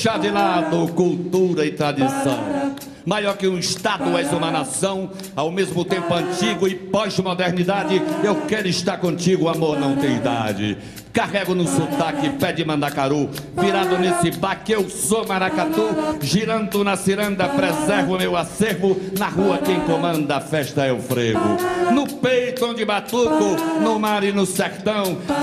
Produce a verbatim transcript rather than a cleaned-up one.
deixar de lado cultura e tradição. Maior que um estado, és uma nação, ao mesmo tempo antigo e pós-modernidade. Eu quero estar contigo, amor não tem idade. Carrego no sotaque, pé de mandacaru, virado nesse baque, eu sou maracatu. Girando na ciranda, preservo meu acervo. Na rua quem comanda a festa é o frevo. No peito onde batuco, no mar e no sertão,